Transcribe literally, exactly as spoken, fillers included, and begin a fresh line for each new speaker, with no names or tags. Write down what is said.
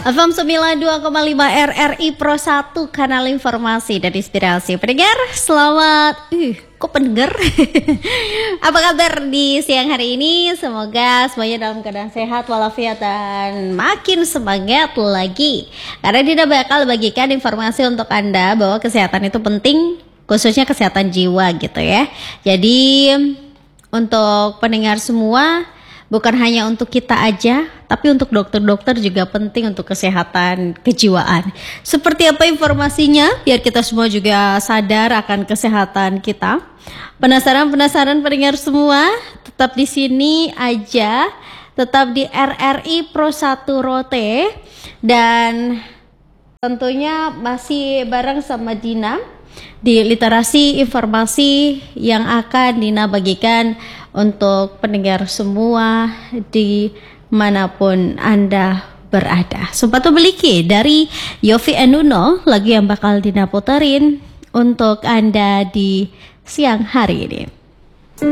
F M sembilan puluh dua koma lima R R I Pro satu, kanal informasi dan inspirasi. Pendengar, selamat uh, kok pendengar? Apa kabar di siang hari ini? Semoga semuanya dalam keadaan sehat walafiat dan makin semangat lagi. Karena Dina bakal bagikan informasi untuk Anda bahwa kesehatan itu penting, khususnya kesehatan jiwa gitu ya. Jadi untuk pendengar semua, bukan hanya untuk kita aja, tapi untuk dokter-dokter juga penting untuk kesehatan kejiwaan. Seperti apa informasinya? Biar kita semua juga sadar akan kesehatan kita. Penasaran-penasaran pendengar semua? Tetap di sini aja, tetap di R R I Pro satu Rote, dan tentunya masih bareng sama Dina di literasi informasi yang akan Dina bagikan untuk pendengar semua di manapun Anda berada. Sumpah Beliki dari Yovie and Nuno, lagu yang bakal Dina puterin untuk Anda di siang hari ini.